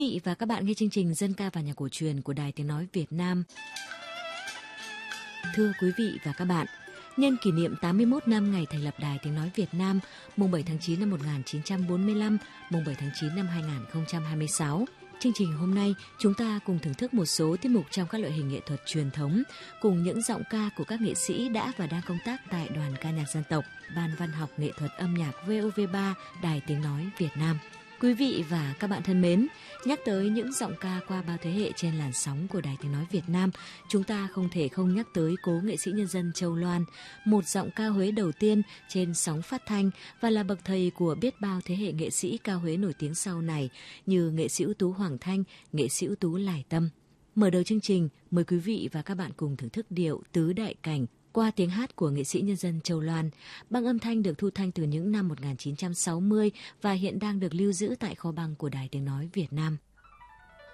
Quý vị và các bạn nghe chương trình Dân ca và nhạc cổ truyền của Đài Tiếng Nói Việt Nam. Thưa quý vị và các bạn, nhân kỷ niệm 81 năm ngày thành lập Đài Tiếng Nói Việt Nam, mùng 7 tháng 9 năm 1945, mùng 7 tháng 9 năm 2026, chương trình hôm nay chúng ta cùng thưởng thức một số tiết mục trong các loại hình nghệ thuật truyền thống, cùng những giọng ca của các nghệ sĩ đã và đang công tác tại Đoàn ca nhạc dân tộc, Ban văn học nghệ thuật âm nhạc VOV3, Đài Tiếng Nói Việt Nam. Quý vị và các bạn thân mến, nhắc tới những giọng ca qua bao thế hệ trên làn sóng của Đài Tiếng Nói Việt Nam, chúng ta không thể không nhắc tới cố nghệ sĩ nhân dân Châu Loan, một giọng ca Huế đầu tiên trên sóng phát thanh và là bậc thầy của biết bao thế hệ nghệ sĩ ca Huế nổi tiếng sau này như nghệ sĩ ưu tú Hoàng Thanh, nghệ sĩ ưu tú Lải Tâm. Mở đầu chương trình, mời quý vị và các bạn cùng thưởng thức điệu Tứ Đại Cảnh qua tiếng hát của nghệ sĩ nhân dân Châu Loan. Băng âm thanh được thu thanh từ những năm 1960 và hiện đang được lưu giữ tại kho băng của Đài Tiếng Nói Việt Nam.